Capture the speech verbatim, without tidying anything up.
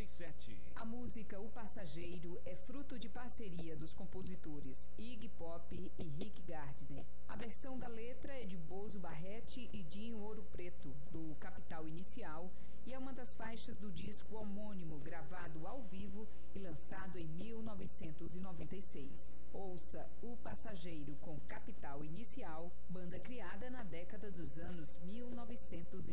e sete. A música O Passageiro é fruto de parceria dos compositores Iggy Pop e Rick Gardner. A versão da letra é de Bozo Barrete e Dinho Ouro Preto, do Capital Inicial, e é uma das faixas do disco homônimo gravado ao vivo e lançado em mil novecentos e noventa e seis. Ouça O Passageiro com Capital Inicial, banda criada na década dos anos mil novecentos e